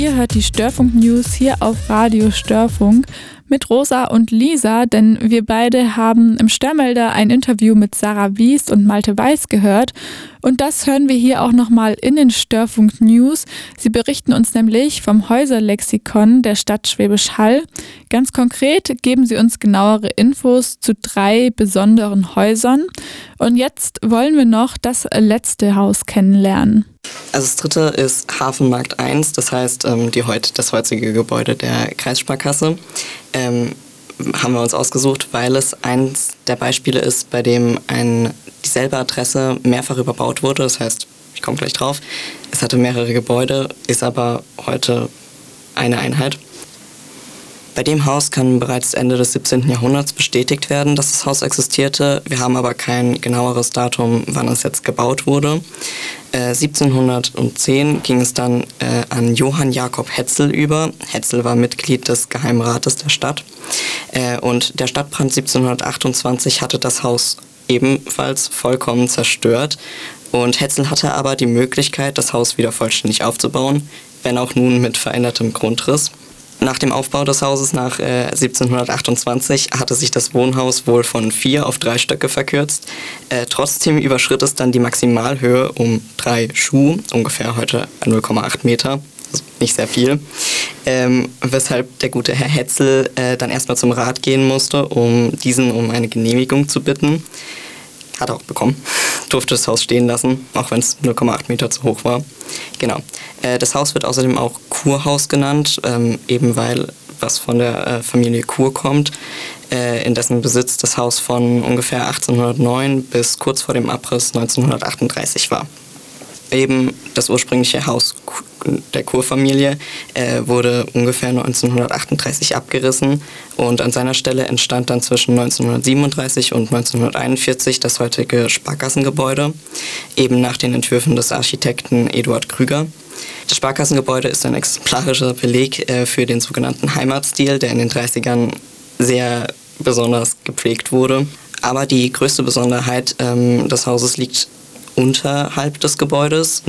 Ihr hört die Störfunk News hier auf Radio Störfunk mit Rosa und Lisa, denn wir beide haben im Störmelder ein Interview mit Sarah Wiest und Malte Weiß gehört und das hören wir hier auch nochmal in den Störfunk News. Sie berichten uns nämlich vom Häuserlexikon der Stadt Schwäbisch Hall. Ganz konkret geben sie uns genauere Infos zu 3 besonderen Häusern und jetzt wollen wir noch das letzte Haus kennenlernen. Also das dritte ist Hafenmarkt 1, das heißt das heutige Gebäude der Kreissparkasse. Haben wir uns ausgesucht, weil es eins der Beispiele ist, bei dem dieselbe Adresse mehrfach überbaut wurde. Das heißt, ich komme gleich drauf, es hatte mehrere Gebäude, ist aber heute eine Einheit. Bei dem Haus kann bereits Ende des 17. Jahrhunderts bestätigt werden, dass das Haus existierte. Wir haben aber kein genaueres Datum, wann es jetzt gebaut wurde. 1710 ging es dann an Johann Jakob Hetzel über. Hetzel war Mitglied des Geheimrates der Stadt. Und der Stadtbrand 1728 hatte das Haus ebenfalls vollkommen zerstört. Und Hetzel hatte aber die Möglichkeit, das Haus wieder vollständig aufzubauen, wenn auch nun mit verändertem Grundriss. Nach dem Aufbau des Hauses nach 1728 hatte sich das Wohnhaus wohl von 4 auf 3 Stöcke verkürzt. Trotzdem überschritt es dann die Maximalhöhe um 3 Schuh, ungefähr heute 0,8 Meter, also nicht sehr viel. Weshalb der gute Herr Hetzel dann erstmal zum Rat gehen musste, um diesen um eine Genehmigung zu bitten. Hat er auch bekommen, durfte das Haus stehen lassen, auch wenn es 0,8 Meter zu hoch war. Genau. Das Haus wird außerdem auch Kurhaus genannt, eben weil was von der Familie Kur kommt, in dessen Besitz das Haus von ungefähr 1809 bis kurz vor dem Abriss 1938 war. Eben das ursprüngliche Haus der Kurfamilie wurde ungefähr 1938 abgerissen und an seiner Stelle entstand dann zwischen 1937 und 1941 das heutige Sparkassengebäude, eben nach den Entwürfen des Architekten Eduard Krüger. Das Sparkassengebäude ist ein exemplarischer Beleg für den sogenannten Heimatstil, der in den 30ern sehr besonders gepflegt wurde. Aber die größte Besonderheit des Hauses liegt unterhalb des Gebäudes.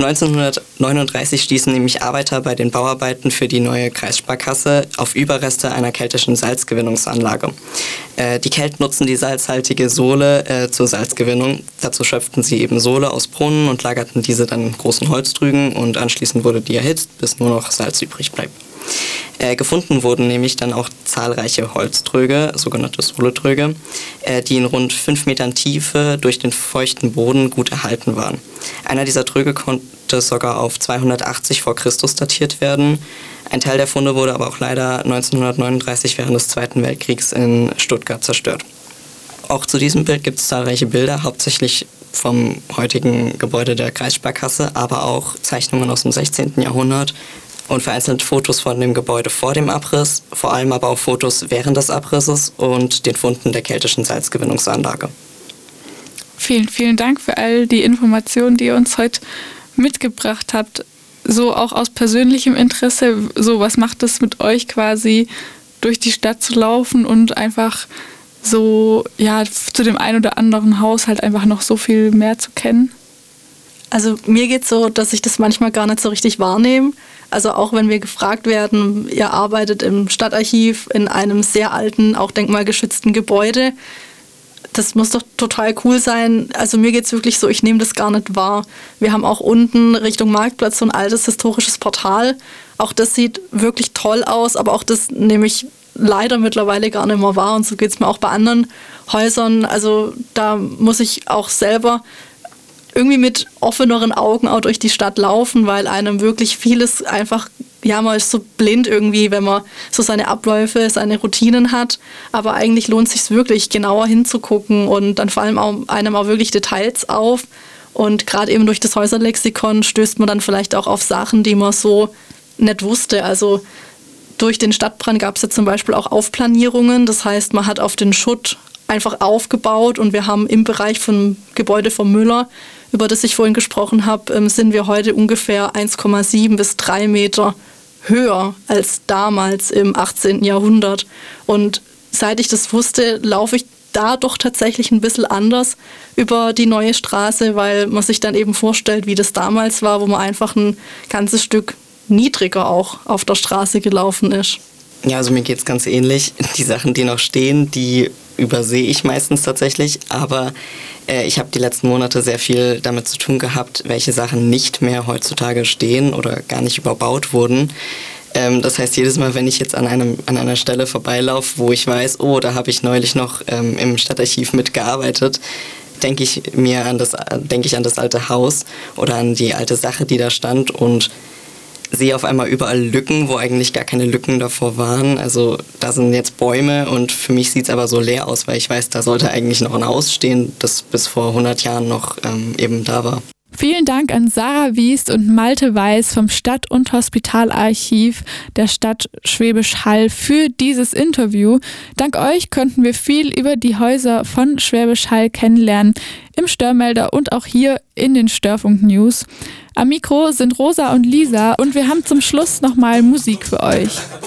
1939 stießen nämlich Arbeiter bei den Bauarbeiten für die neue Kreissparkasse auf Überreste einer keltischen Salzgewinnungsanlage. Die Kelten nutzen die salzhaltige Sohle zur Salzgewinnung. Dazu schöpften sie eben Sohle aus Brunnen und lagerten diese dann in großen Holztrügen und anschließend wurde die erhitzt, bis nur noch Salz übrig bleibt. Gefunden wurden nämlich dann auch zahlreiche Holztröge, sogenannte Sohletröge, die in rund 5 Metern Tiefe durch den feuchten Boden gut erhalten waren. Einer dieser Tröge konnte sogar auf 280 vor Christus datiert werden. Ein Teil der Funde wurde aber auch leider 1939 während des Zweiten Weltkriegs in Stuttgart zerstört. Auch zu diesem Bild gibt es zahlreiche Bilder, hauptsächlich vom heutigen Gebäude der Kreissparkasse, aber auch Zeichnungen aus dem 16. Jahrhundert. Und vereinzelt Fotos von dem Gebäude vor dem Abriss, vor allem aber auch Fotos während des Abrisses und den Funden der keltischen Salzgewinnungsanlage. Vielen, vielen Dank für all die Informationen, die ihr uns heute mitgebracht habt. So auch aus persönlichem Interesse, so was macht es mit euch quasi, durch die Stadt zu laufen und einfach so, ja, zu dem einen oder anderen Haus halt einfach noch so viel mehr zu kennen? Also mir geht's so, dass ich das manchmal gar nicht so richtig wahrnehme. Also auch wenn wir gefragt werden, ihr arbeitet im Stadtarchiv in einem sehr alten, auch denkmalgeschützten Gebäude. Das muss doch total cool sein. Also mir geht's wirklich so, ich nehme das gar nicht wahr. Wir haben auch unten Richtung Marktplatz so ein altes historisches Portal. Auch das sieht wirklich toll aus, aber auch das nehme ich leider mittlerweile gar nicht mehr wahr. Und so geht's mir auch bei anderen Häusern. Also da muss ich auch selber irgendwie mit offeneren Augen auch durch die Stadt laufen, weil einem wirklich vieles einfach, ja, man ist so blind irgendwie, wenn man so seine Abläufe, seine Routinen hat, aber eigentlich lohnt es sich wirklich, genauer hinzugucken und dann fallen einem auch wirklich Details auf und gerade eben durch das Häuserlexikon stößt man dann vielleicht auch auf Sachen, die man so nicht wusste. Also durch den Stadtbrand gab es ja zum Beispiel auch Aufplanierungen, das heißt, man hat auf den Schutt einfach aufgebaut und wir haben im Bereich vom Gebäude vom Müller, über das ich vorhin gesprochen habe, sind wir heute ungefähr 1,7 bis 3 Meter höher als damals im 18. Jahrhundert. Und seit ich das wusste, laufe ich da doch tatsächlich ein bisschen anders über die neue Straße, weil man sich dann eben vorstellt, wie das damals war, wo man einfach ein ganzes Stück niedriger auch auf der Straße gelaufen ist. Ja, also mir geht's ganz ähnlich. Die Sachen, die noch stehen, die übersehe ich meistens tatsächlich, aber ich habe die letzten Monate sehr viel damit zu tun gehabt, welche Sachen nicht mehr heutzutage stehen oder gar nicht überbaut wurden. Das heißt, jedes Mal, wenn ich jetzt an einer Stelle vorbeilaufe, wo ich weiß, oh, da habe ich neulich noch im Stadtarchiv mitgearbeitet, denke ich an das alte Haus oder an die alte Sache, die da stand und sehe auf einmal überall Lücken, wo eigentlich gar keine Lücken davor waren. Also da sind jetzt Bäume und für mich sieht es aber so leer aus, weil ich weiß, da sollte eigentlich noch ein Haus stehen, das bis vor 100 Jahren noch eben da war. Vielen Dank an Sarah Wiest und Malte Weiß vom Stadt- und Hospitalarchiv der Stadt Schwäbisch Hall für dieses Interview. Dank euch konnten wir viel über die Häuser von Schwäbisch Hall kennenlernen, im Störmelder und auch hier in den Störfunk News. Am Mikro sind Rosa und Lisa und wir haben zum Schluss nochmal Musik für euch.